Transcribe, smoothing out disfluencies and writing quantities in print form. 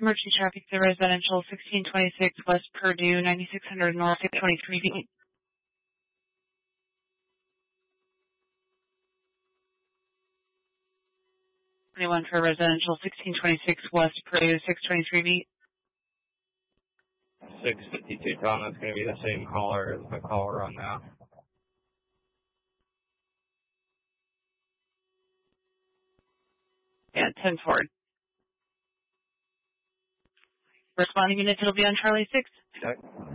Emergency traffic to residential 1626 West Purdue, 9600 North 23 feet. 21 for residential 1626 West Purdue, 623 feet. 652 Tom, that's going to be the same caller as the caller on now. Yeah, 10 forward. Responding unit, it'll be on Charlie 6. Okay.